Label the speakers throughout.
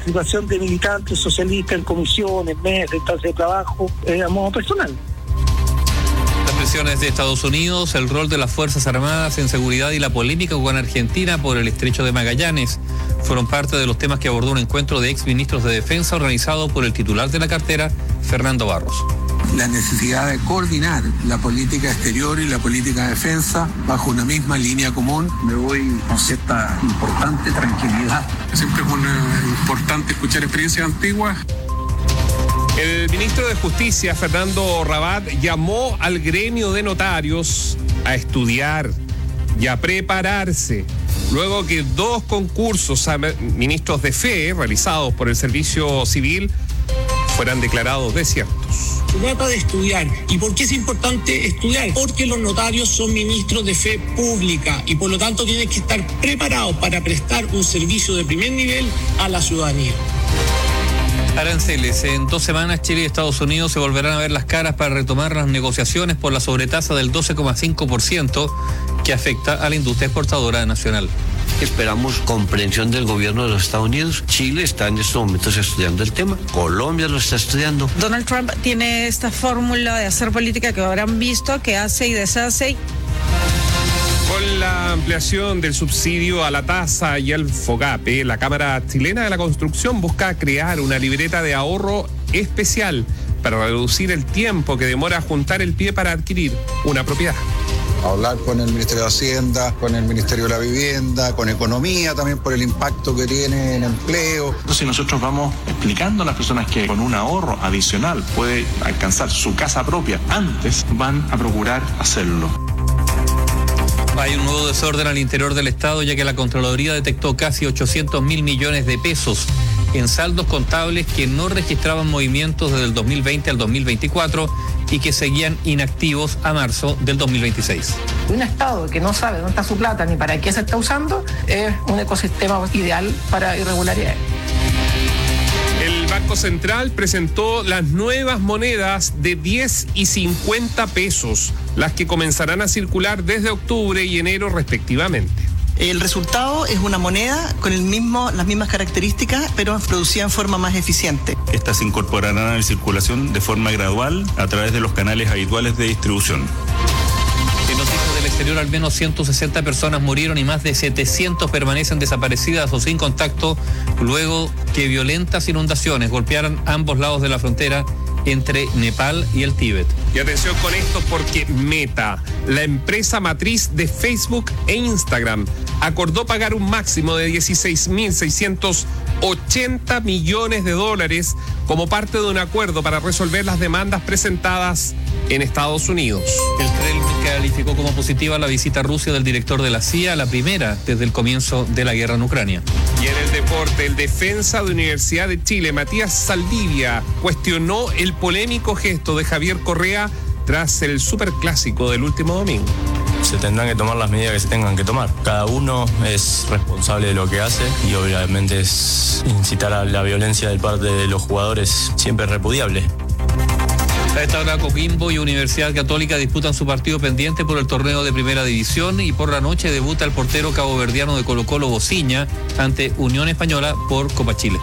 Speaker 1: participación de militantes socialistas en comisiones, mesas, instancias de trabajo, a modo personal.
Speaker 2: Las presiones de Estados Unidos, el rol de las Fuerzas Armadas en seguridad y la polémica con Argentina por el Estrecho de Magallanes fueron parte de los temas que abordó un encuentro de exministros de Defensa organizado por el titular de la cartera, Fernando Barros.
Speaker 3: La necesidad de coordinar la política exterior y la política de defensa bajo una misma línea común. Me voy con cierta importante tranquilidad.
Speaker 4: Siempre es importante escuchar experiencias antiguas.
Speaker 5: El ministro de Justicia, Fernando Rabat, llamó al gremio de notarios a estudiar y a prepararse, luego que 2 concursos a ministros de fe realizados por el Servicio Civil fueran declarados desiertos.
Speaker 6: Se trata de estudiar. ¿Y por qué es importante estudiar? Porque los notarios son ministros de fe pública y por lo tanto tienen que estar preparados para prestar un servicio de primer nivel a la ciudadanía.
Speaker 2: Aranceles. En 2 semanas Chile y Estados Unidos se volverán a ver las caras para retomar las negociaciones por la sobretasa del 12,5% que afecta a la industria exportadora nacional.
Speaker 7: Esperamos comprensión del gobierno de los Estados Unidos. Chile está en estos momentos estudiando el tema. Colombia lo está estudiando.
Speaker 8: Donald Trump tiene esta fórmula de hacer política que habrán visto, que hace y deshace.
Speaker 5: Con la ampliación del subsidio a la tasa y al FOGAPE, la Cámara Chilena de la Construcción busca crear una libreta de ahorro especial para reducir el tiempo que demora juntar el pie para adquirir una propiedad.
Speaker 3: Hablar con el Ministerio de Hacienda, con el Ministerio de la Vivienda, con Economía también por el impacto que tiene en empleo.
Speaker 4: Entonces nosotros vamos explicando a las personas que con un ahorro adicional puede alcanzar su casa propia, antes van a procurar hacerlo.
Speaker 2: Hay un nuevo desorden al interior del Estado, ya que la Contraloría detectó casi 800.000 millones de pesos en saldos contables que no registraban movimientos desde el 2020 al 2024 y que seguían inactivos a marzo del 2026.
Speaker 9: Un Estado que no sabe dónde está su plata ni para qué se está usando es un ecosistema ideal para irregularidades.
Speaker 5: El Banco Central presentó las nuevas monedas de 10 y 50 pesos, las que comenzarán a circular desde octubre y enero respectivamente.
Speaker 10: El resultado es una moneda con las mismas características, pero producida en forma más eficiente.
Speaker 4: Estas se incorporarán a la circulación de forma gradual a través de los canales habituales de distribución.
Speaker 2: En noticias del exterior, al menos 160 personas murieron y más de 700 permanecen desaparecidas o sin contacto luego que violentas inundaciones golpearan ambos lados de la frontera entre Nepal y el Tíbet.
Speaker 5: Y atención con esto porque Meta, la empresa matriz de Facebook e Instagram, acordó pagar un máximo de $16.680 millones como parte de un acuerdo para resolver las demandas presentadas en Estados Unidos.
Speaker 2: El Kremlin calificó como positiva la visita a Rusia del director de la CIA, la primera desde el comienzo de la guerra en Ucrania.
Speaker 5: Y en el deporte, el defensa de Universidad de Chile, Matías Saldivia, cuestionó el polémico gesto de Javier Correa tras el superclásico del último domingo.
Speaker 11: Se tendrán que tomar las medidas que se tengan que tomar. Cada uno es responsable de lo que hace y obviamente es incitar a la violencia de parte de los jugadores siempre es repudiable.
Speaker 2: A esta hora Coquimbo y Universidad Católica disputan su partido pendiente por el torneo de Primera División y por la noche debuta el portero caboverdiano de Colo-Colo, Bociña, ante Unión Española por Copa Chile.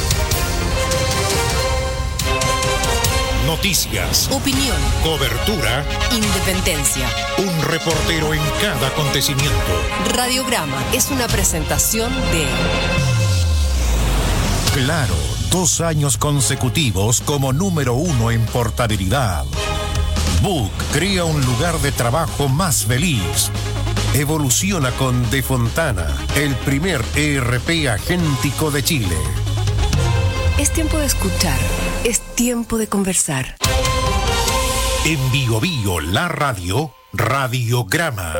Speaker 12: Noticias,
Speaker 13: opinión,
Speaker 12: cobertura,
Speaker 13: independencia.
Speaker 12: Un reportero en cada acontecimiento.
Speaker 13: Radiograma es una presentación de
Speaker 12: Claro, 2 años consecutivos como número 1 en portabilidad. Book crea un lugar de trabajo más feliz. Evoluciona con De Fontana, el primer ERP agéntico de Chile.
Speaker 13: Es tiempo de escuchar, es tiempo de conversar.
Speaker 12: En Bio Bio, la radio, Radiograma.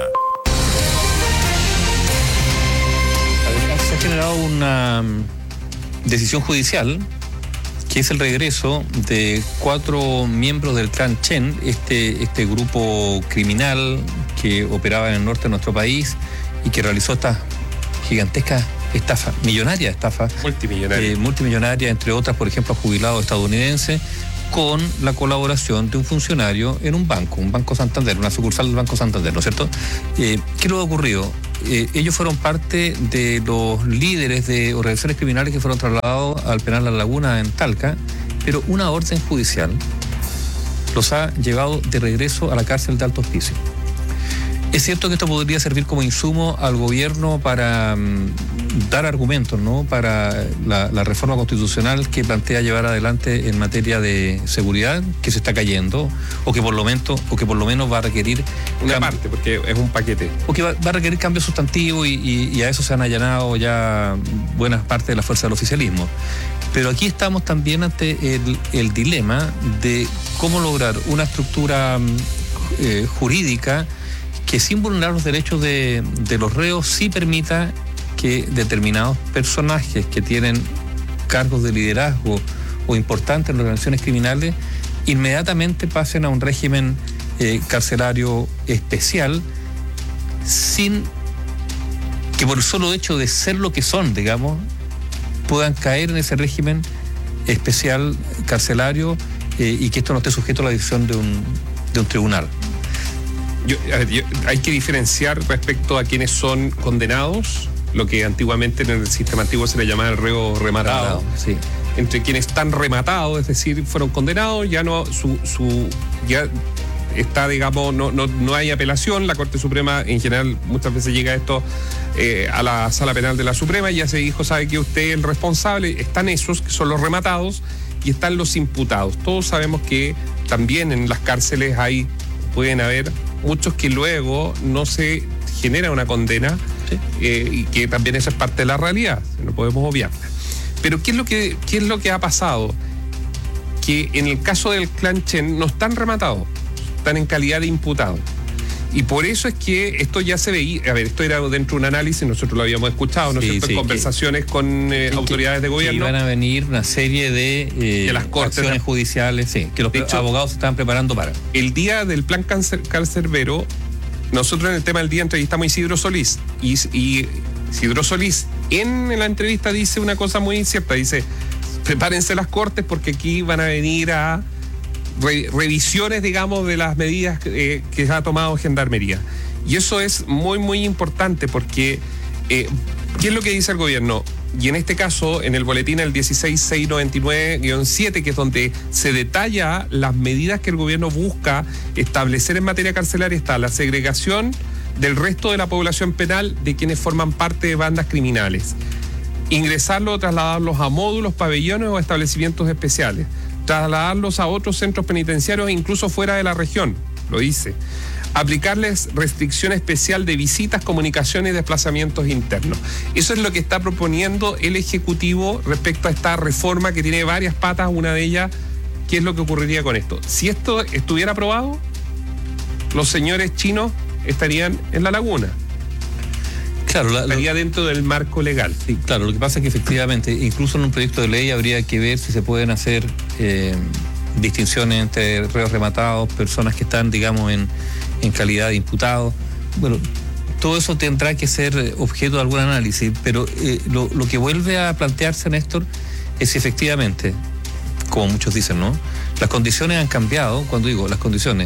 Speaker 2: Se ha generado una decisión judicial que es el regreso de 4 miembros del clan Chen, este grupo criminal que operaba en el norte de nuestro país y que realizó esta gigantesca estafa, multimillonaria, entre otras, por ejemplo, a jubilados estadounidenses, con la colaboración de un funcionario en un Banco Santander, una sucursal del Banco Santander, ¿no es cierto? ¿Qué es lo que ha ocurrido? ellos fueron parte de los líderes de organizaciones criminales que fueron trasladados al penal La Laguna en Talca, pero una orden judicial los ha llevado de regreso a la cárcel de Alto Hospicio. Es cierto que esto podría servir como insumo al gobierno para dar argumentos, ¿no?, para la reforma constitucional que plantea llevar adelante en materia de seguridad, que se está cayendo, o que por lo menos va a requerir
Speaker 5: una parte, porque es un paquete.
Speaker 2: O que va a requerir cambios sustantivos y a eso se han allanado ya buenas partes de la fuerza del oficialismo. Pero aquí estamos también ante el dilema de cómo lograr una estructura jurídica que, sin vulnerar los derechos de los reos, sí permita que determinados personajes que tienen cargos de liderazgo o importantes en las organizaciones criminales inmediatamente pasen a un régimen carcelario especial, sin que por el solo hecho de ser lo que son, digamos, puedan caer en ese régimen especial carcelario y que esto no esté sujeto a la decisión de un tribunal.
Speaker 5: Hay que diferenciar respecto a quienes son condenados, lo que antiguamente en el sistema antiguo se le llamaba el reo rematado.
Speaker 2: Sí.
Speaker 5: Entre quienes están rematados, es decir, fueron condenados, ya no ya está, digamos, no hay apelación. La Corte Suprema en general muchas veces llega esto a la Sala Penal de la Suprema y ya se dijo, sabe que usted es el responsable. Están esos que son los rematados y están los imputados. Todos sabemos que también en las cárceles pueden haber muchos que luego no se genera una condena, sí, y que también eso es parte de la realidad, no podemos obviarla. Pero ¿qué es lo que ha pasado? Que en el caso del Clan Chen no están rematados, están en calidad de imputados. Y por eso es que esto ya se veía, esto era dentro de un análisis, nosotros lo habíamos escuchado, ¿no es cierto?, en conversaciones con autoridades de gobierno.
Speaker 2: Que iban a venir una serie de
Speaker 5: las cortes,
Speaker 2: acciones judiciales, sí, que los abogados se estaban preparando para.
Speaker 5: El día del plan cancerbero, nosotros en el tema del día entrevistamos a Isidro Solís, y Isidro Solís en la entrevista dice una cosa muy cierta, dice, prepárense las cortes porque aquí van a venir a revisiones, digamos, de las medidas que ha tomado Gendarmería. Y eso es muy, muy importante porque ¿qué es lo que dice el gobierno? Y en este caso, en el boletín, el 16699-7, que es donde se detalla las medidas que el gobierno busca establecer en materia carcelaria, está la segregación del resto de la población penal de quienes forman parte de bandas criminales. Ingresarlos o trasladarlos a módulos, pabellones o establecimientos especiales. Trasladarlos a otros centros penitenciarios, incluso fuera de la región, lo dice. Aplicarles restricción especial de visitas, comunicaciones y desplazamientos internos. Eso es lo que está proponiendo el Ejecutivo respecto a esta reforma que tiene varias patas. Una de ellas, ¿qué es lo que ocurriría con esto? Si esto estuviera aprobado, los señores chinos estarían en La Laguna.
Speaker 2: Claro,
Speaker 5: estaría dentro del marco legal.
Speaker 2: Sí, claro, lo que pasa es que efectivamente, incluso en un proyecto de ley habría que ver si se pueden hacer distinciones entre reos rematados, personas que están, digamos, en calidad de imputados. Bueno, todo eso tendrá que ser objeto de algún análisis, pero lo que vuelve a plantearse, Néstor, es si efectivamente, como muchos dicen, ¿no?, las condiciones han cambiado. Cuando digo las condiciones,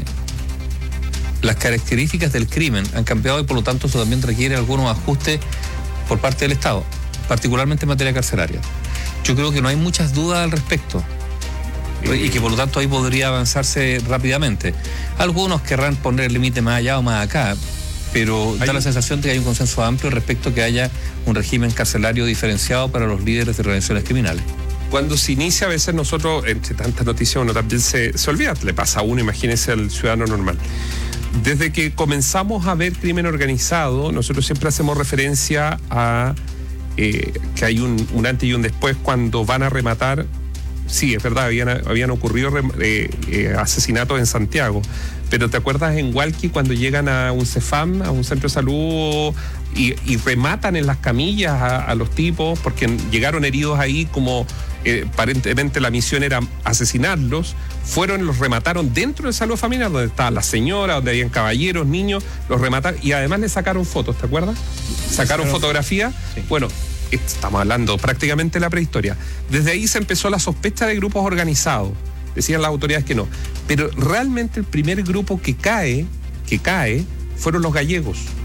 Speaker 2: las características del crimen han cambiado y por lo tanto eso también requiere algunos ajustes por parte del Estado, particularmente en materia carcelaria. Yo creo que no hay muchas dudas al respecto y que por lo tanto ahí podría avanzarse rápidamente. Algunos querrán poner el límite más allá o más acá, pero da la sensación de que hay un consenso amplio respecto a que haya un régimen carcelario diferenciado para los líderes de organizaciones criminales.
Speaker 5: Cuando se inicia, a veces nosotros, entre tantas noticias, uno también se olvida, le pasa a uno, imagínese al ciudadano normal. Desde que comenzamos a ver crimen organizado, nosotros siempre hacemos referencia a que hay un antes y un después cuando van a rematar. Sí, es verdad, habían ocurrido asesinatos en Santiago, pero ¿te acuerdas en Hualqui cuando llegan a un CEFAM, a un centro de salud, y rematan en las camillas a los tipos porque llegaron heridos ahí, como aparentemente la misión era asesinarlos? Los remataron dentro del salud familiar, donde estaba la señora, donde habían caballeros, niños, los remataron y además les sacaron fotos, ¿te acuerdas? Sacaron fotografías. Sí. Bueno, estamos hablando prácticamente de la prehistoria. Desde ahí se empezó la sospecha de grupos organizados. Decían las autoridades que no. Pero realmente el primer grupo que cae fueron los gallegos.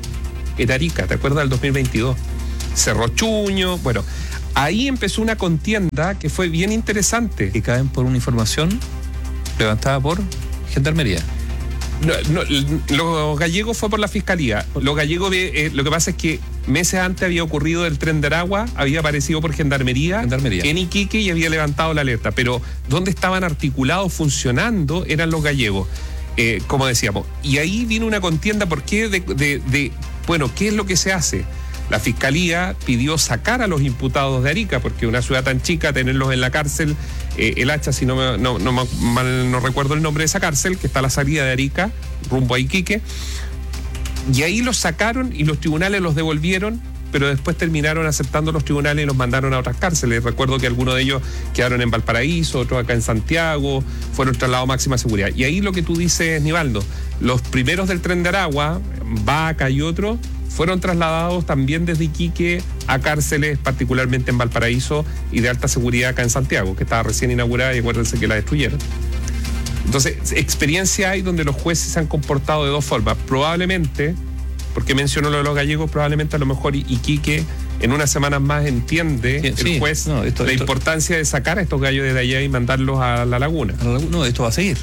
Speaker 5: en Arica, ¿te acuerdas del 2022? Cerro Chuño, bueno, ahí empezó una contienda que fue bien interesante.
Speaker 2: Que caen por una información levantada por Gendarmería.
Speaker 5: No, lo gallego fue por la Fiscalía. Lo gallego, lo que pasa es que meses antes había ocurrido el Tren de Aragua, había aparecido por Gendarmería en Iquique y había levantado la alerta, pero donde estaban articulados, funcionando, eran los gallegos, como decíamos. Y ahí vino una contienda, ¿por qué? Bueno, ¿qué es lo que se hace? La Fiscalía pidió sacar a los imputados de Arica, porque una ciudad tan chica, tenerlos en la cárcel, el Hacha, si no recuerdo el nombre de esa cárcel, que está a la salida de Arica, rumbo a Iquique, y ahí los sacaron y los tribunales los devolvieron, pero después terminaron aceptando los tribunales y los mandaron a otras cárceles. Recuerdo que algunos de ellos quedaron en Valparaíso, otros acá en Santiago, fueron trasladados a máxima seguridad. Y ahí lo que tú dices, Nivaldo, los primeros del Tren de Aragua, Vaca y otros, fueron trasladados también desde Iquique a cárceles, particularmente en Valparaíso y de alta seguridad acá en Santiago, que estaba recién inaugurada y acuérdense que la destruyeron. Entonces, experiencia hay donde los jueces se han comportado de dos formas. Probablemente, porque menciono lo de los gallegos, probablemente a lo mejor Iquique en unas semanas más entiende el juez la importancia de sacar a estos gallos de allá y mandarlos a la laguna.
Speaker 2: No, esto va a seguir.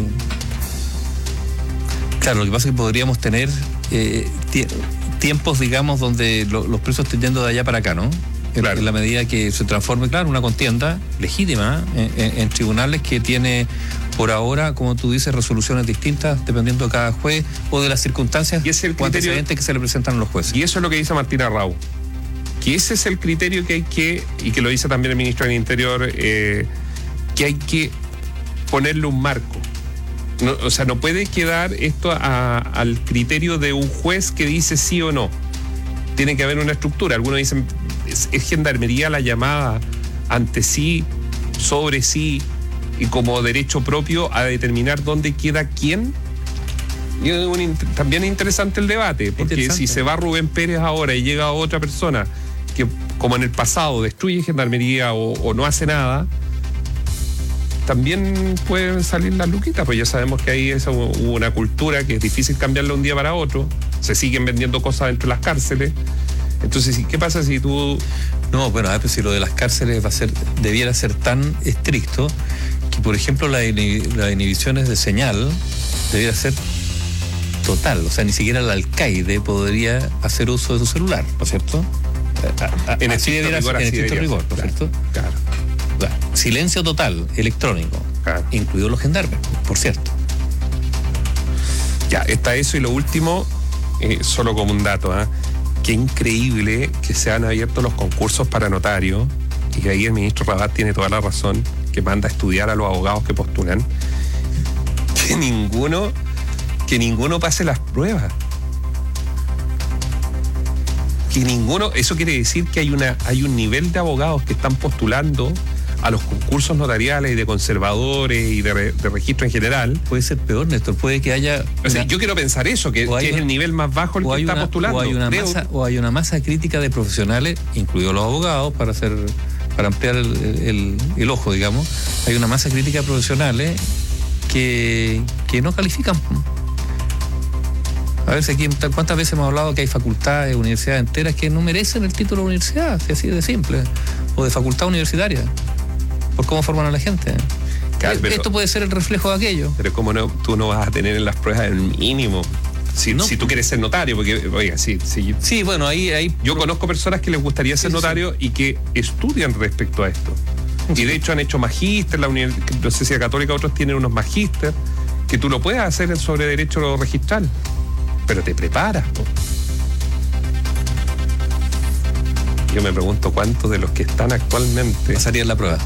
Speaker 2: Claro, lo que pasa es que podríamos tener tiempos, digamos, donde los presos estén yendo de allá para acá, ¿no? En la medida que se transforme, claro, una contienda legítima en tribunales que tiene, por ahora, como tú dices, resoluciones distintas dependiendo de cada juez o de las circunstancias o antecedentes que se le presentan a los jueces.
Speaker 5: Y eso es lo que dice Martina Rau, que ese es el criterio que hay que, y que lo dice también el ministro del Interior, que hay que ponerle un marco. No, o sea, no puede quedar esto al criterio de un juez que dice sí o no. Tiene que haber una estructura. Algunos dicen, es Gendarmería la llamada ante sí, sobre sí, y como derecho propio a determinar dónde queda quién. Y también es interesante el debate, porque si se va Rubén Pérez ahora y llega otra persona que, como en el pasado, destruye Gendarmería o no hace nada, también pueden salir las luquitas, pues ya sabemos que ahí hubo una cultura que es difícil cambiarla un día para otro, se siguen vendiendo cosas dentro de las cárceles. Entonces, ¿qué pasa si tú...?
Speaker 2: No, bueno, pues si lo de las cárceles debiera ser tan estricto que, por ejemplo, las inhibiciones de señal debiera ser total, o sea, ni siquiera el alcaide podría hacer uso de su celular, ¿no es cierto?
Speaker 5: En estricto rigor,
Speaker 2: ¿no es cierto?
Speaker 5: Claro.
Speaker 2: Silencio total, electrónico, incluidos los gendarmes, por cierto.
Speaker 5: Ya, está eso, y lo último, solo como un dato, qué increíble que se han abierto los concursos para notarios, y que ahí el ministro Rabat tiene toda la razón, que manda a estudiar a los abogados que postulan, que ninguno pase las pruebas. Que ninguno, eso quiere decir que hay un nivel de abogados que están postulando a los concursos notariales y de conservadores y de registro en general.
Speaker 2: Puede ser peor, Néstor, puede que haya...
Speaker 5: yo quiero pensar eso, que es el nivel más bajo el que está postulando.
Speaker 2: O hay una masa crítica de profesionales, incluidos los abogados, para ampliar el ojo, digamos. Hay una masa crítica de profesionales que no califican. A ver, ¿cuántas veces hemos hablado que hay facultades, universidades enteras que no merecen el título de universidad, si así de simple, o de facultad universitaria, por cómo forman a la gente? Claro, esto puede ser el reflejo de aquello.
Speaker 5: Pero como tú no vas a tener en las pruebas el mínimo, si tú quieres ser notario, porque, oiga, sí,
Speaker 2: bueno, ahí
Speaker 5: yo conozco personas que les gustaría ser notario y que estudian respecto a esto. Y de hecho han hecho magíster, no sé si la Católica, otros tienen unos magíster, que tú lo puedes hacer sobre derecho registral. Pero te preparas, ¿no? Yo me pregunto cuántos de los que están actualmente
Speaker 2: pasarían la prueba.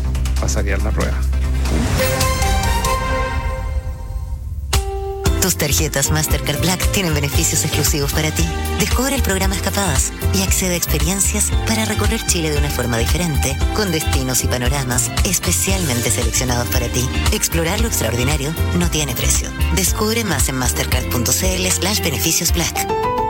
Speaker 14: Tus tarjetas Mastercard Black tienen beneficios exclusivos para ti. Descubre el programa Escapadas y accede a experiencias para recorrer Chile de una forma diferente, con destinos y panoramas especialmente seleccionados para ti. Explorar lo extraordinario no tiene precio. Descubre más en mastercard.cl/beneficios Black.